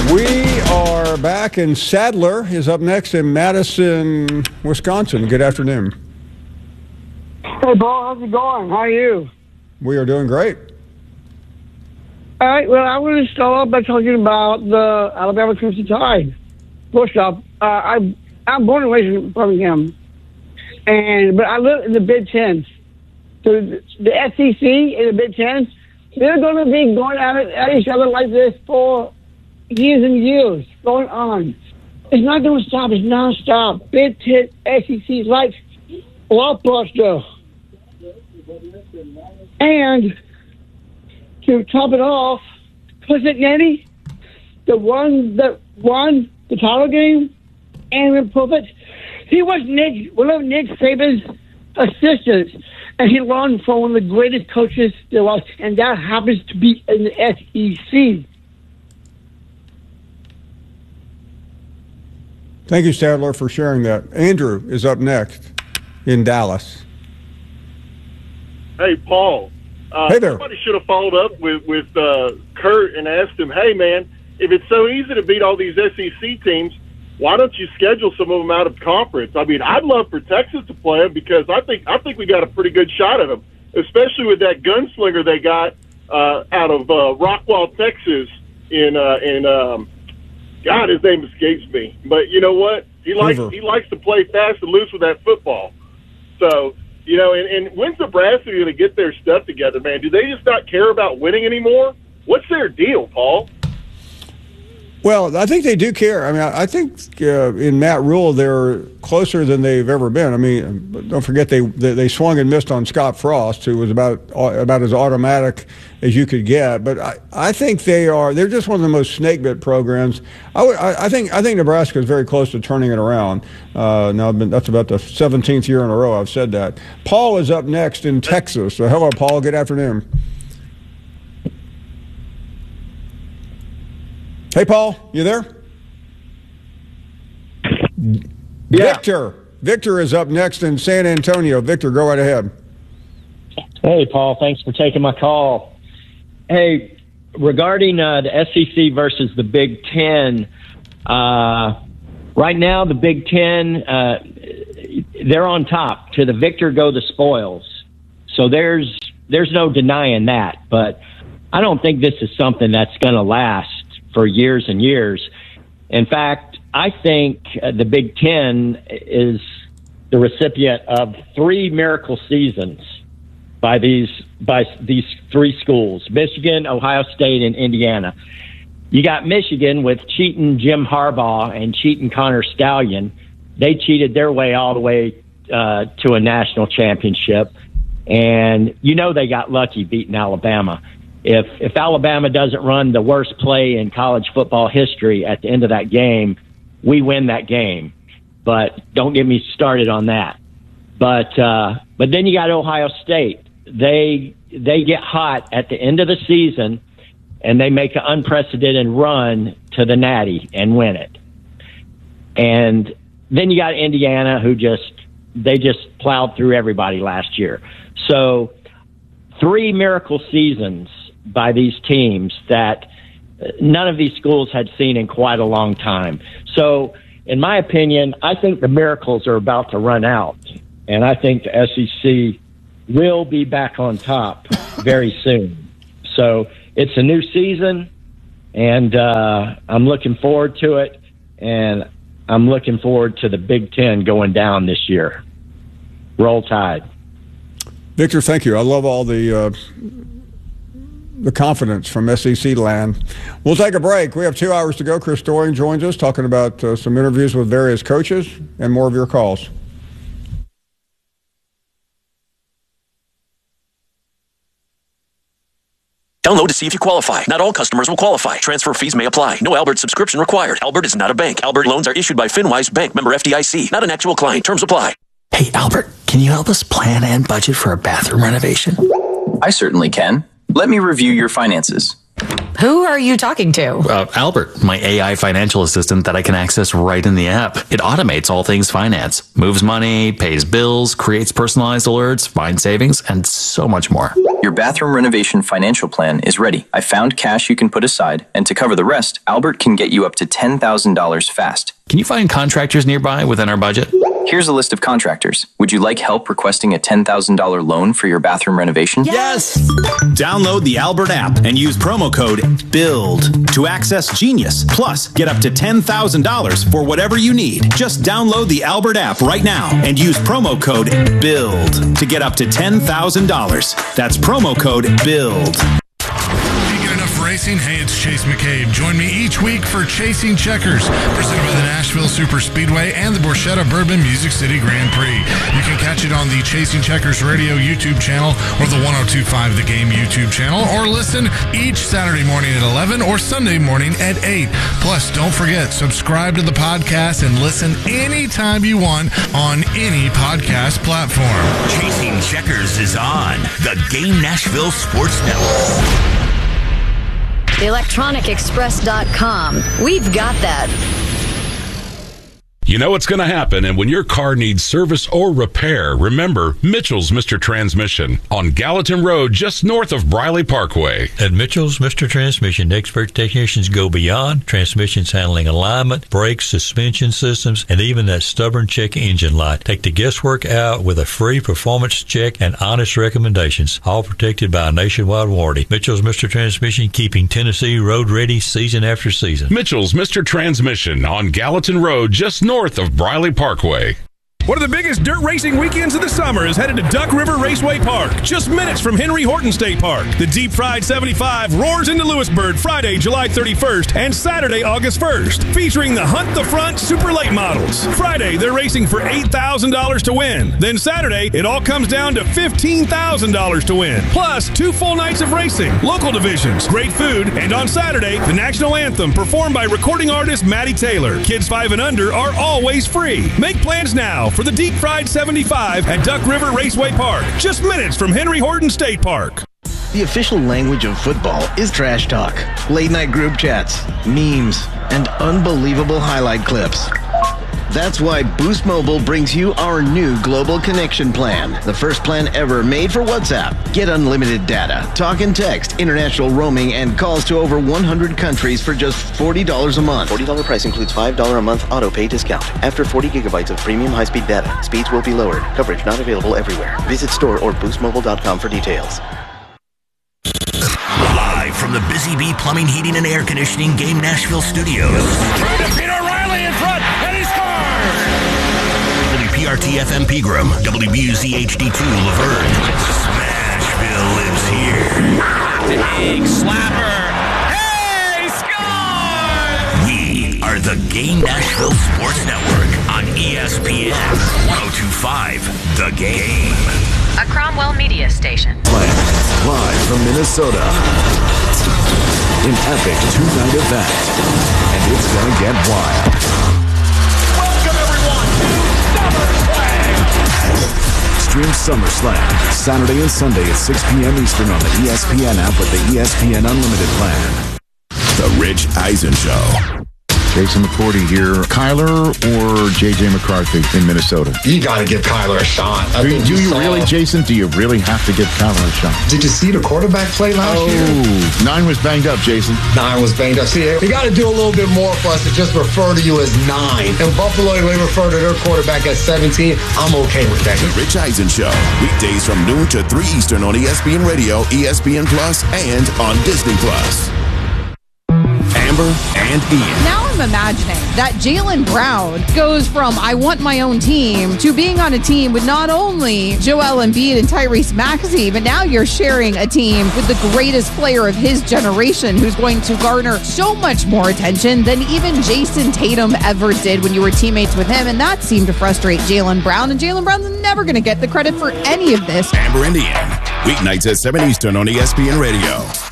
We are back, and Sadler is up next in Madison, Wisconsin. Good afternoon. Hey, Paul, how's it going? How are you? We are doing great. All right, well, I want to start off by talking about the Alabama Crimson Tide. First off, I'm born and raised in Birmingham, but I live in the Big Ten. So the SEC and the Big Ten, they're going to be going at each other like this for years and years going on. It's not going to stop. It's nonstop. Big Ten, SEC, like blockbuster. And to top it off, President Nettie, the one that won the title game, Aaron Puffett, he was one of Nick Saban's assistants, and he learned from one of the greatest coaches there was, and that happens to be in the SEC. Thank you, Sadler, for sharing that. Andrew is up next in Dallas. Hey, Paul. Hey there. Somebody should have followed up with Kurt and asked him, hey, man, if it's so easy to beat all these SEC teams, why don't you schedule some of them out of conference? I mean, I'd love for Texas to play them because I think we got a pretty good shot at them, especially with that gunslinger they got out of Rockwall, Texas. God, his name escapes me, but you know what? He likes to play fast and loose with that football. So. You know, and when's Nebraska going to get their stuff together, man? Do they just not care about winning anymore? What's their deal, Paul? Well, I think they do care. I mean, I think in Matt Rule, they're closer than they've ever been. I mean, don't forget they swung and missed on Scott Frost, who was about as automatic as you could get. But I think they're just one of the most snake-bit programs. I think Nebraska is very close to turning it around. Now that's about the 17th year in a row I've said that. Paul is up next in Texas. So hello, Paul. Good afternoon. Hey, Paul, you there? Yeah. Victor is up next in San Antonio. Victor, go right ahead. Hey, Paul, thanks for taking my call. Hey, regarding the SEC versus the Big Ten, right now the Big Ten, they're on top. To the victor go the spoils. So there's no denying that. But I don't think this is something that's going to last for years and years. In fact, I think the Big Ten is the recipient of 3 miracle seasons by these three schools: Michigan, Ohio State, and Indiana. You got Michigan with cheating Jim Harbaugh and cheating Connor Stallion. They cheated their way all the way to a national championship, and you know they got lucky beating Alabama. If Alabama doesn't run the worst play in college football history at the end of that game, we win that game. But don't get me started on that. But then you got Ohio State. They get hot at the end of the season, and they make an unprecedented run to the Natty and win it. And then you got Indiana, who just plowed through everybody last year. So 3 miracle seasons by these teams that none of these schools had seen in quite a long time. So, in my opinion, I think the miracles are about to run out, and I think the SEC will be back on top very soon. So, it's a new season, and I'm looking forward to it, and I'm looking forward to the Big Ten going down this year. Roll Tide. Victor, thank you. I love all the confidence from SEC land. We'll take a break. We have 2 hours to go. Chris Doering joins us talking about some interviews with various coaches and more of your calls. Download to see if you qualify. Not all customers will qualify. Transfer fees may apply. No Albert subscription required. Albert is not a bank. Albert loans are issued by FinWise Bank, member FDIC. Not an actual client. Terms apply. Hey, Albert, can you help us plan and budget for a bathroom renovation? I certainly can. Let me review your finances. Who are you talking to? Albert, my AI financial assistant that I can access right in the app. It automates all things finance, moves money, pays bills, creates personalized alerts, finds savings, and so much more. Your bathroom renovation financial plan is ready. I found cash you can put aside, and to cover the rest, Albert can get you up to $10,000 fast. Can you find contractors nearby within our budget? Here's a list of contractors. Would you like help requesting a $10,000 loan for your bathroom renovation? Yes! Download the Albert app and use promo code BUILD to access Genius. Plus, get up to $10,000 for whatever you need. Just download the Albert app right now and use promo code BUILD to get up to $10,000. That's promo code BUILD. Racing. Hey, it's Chase McCabe. Join me each week for Chasing Checkers, presented by the Nashville Super Speedway and the Borchetta Bourbon Music City Grand Prix. You can catch it on the Chasing Checkers Radio YouTube channel or the 102.5 The Game YouTube channel, or listen each Saturday morning at 11 or Sunday morning at 8. Plus, don't forget, subscribe to the podcast and listen anytime you want on any podcast platform. Chasing Checkers is on the Game Nashville Sports Network. ElectronicExpress.com. We've got that. You know what's going to happen, and when your car needs service or repair, remember Mitchell's Mr. Transmission on Gallatin Road, just north of Briley Parkway. At Mitchell's Mr. Transmission, expert technicians go beyond transmissions handling alignment, brakes, suspension systems, and even that stubborn check engine light. Take the guesswork out with a free performance check and honest recommendations, all protected by a nationwide warranty. Mitchell's Mr. Transmission, keeping Tennessee road ready season after season. Mitchell's Mr. Transmission on Gallatin Road, just north of Briley Parkway. One of the biggest dirt racing weekends of the summer is headed to Duck River Raceway Park, just minutes from Henry Horton State Park. The Deep Fried 75 roars into Lewisburg Friday, July 31st and Saturday, August 1st, featuring the Hunt the Front Super Late models. Friday, they're racing for $8,000 to win. Then Saturday, it all comes down to $15,000 to win. Plus, 2 full nights of racing, local divisions, great food, and on Saturday, the national anthem performed by recording artist Maddie Taylor. Kids 5 and under are always free. Make plans now for the Deep Fried 75 at Duck River Raceway Park, just minutes from Henry Horton State Park. The official language of football is trash talk, late night group chats, memes, and unbelievable highlight clips. That's why Boost Mobile brings you our new Global Connection Plan, the first plan ever made for WhatsApp. Get unlimited data, talk and text, international roaming, and calls to over 100 countries for just $40 a month. $40 price includes $5 a month auto pay discount. After 40 gigabytes of premium high-speed data, speeds will be lowered. Coverage not available everywhere. Visit store or boostmobile.com for details. Live from the Busy Bee Plumbing, Heating, and Air Conditioning Game Nashville Studios. Trying to beat O'Reilly in front, and he scores! WPRT FM Pegram, WBUZ HD2 Laverne. Smashville lives here. Big slapper. Hey, score! We are the Game Nashville Sports Network on ESPN 102.5 The Game. A Cromwell Media Station. Live from Minnesota. An epic 2-night event. And it's gonna get wild. Welcome everyone to SummerSlam. Stream SummerSlam Saturday and Sunday at 6 p.m. Eastern on the ESPN app with the ESPN Unlimited plan. The Rich Eisen Show. Jason McCourty here. Kyler or J.J. McCarthy in Minnesota? You got to give Kyler a shot. Do you really, Jason? Do you really have to give Kyler a shot? Did you see the quarterback play last year? 9 was banged up, Jason. 9 was banged up. See, you got to do a little bit more for us to just refer to you as 9. And Buffalo, they refer to their quarterback as 17. I'm okay with that. The Rich Eisen Show. Weekdays from noon to 3 Eastern on ESPN Radio, ESPN Plus, and on Disney Plus. Amber and Ian. Now I'm imagining that Jaylen Brown goes from I want my own team to being on a team with not only Joel Embiid and Tyrese Maxey, but now you're sharing a team with the greatest player of his generation who's going to garner so much more attention than even Jason Tatum ever did when you were teammates with him. And that seemed to frustrate Jaylen Brown. And Jaylen Brown's never going to get the credit for any of this. Amber and Ian. Weeknights at 7 Eastern on ESPN Radio.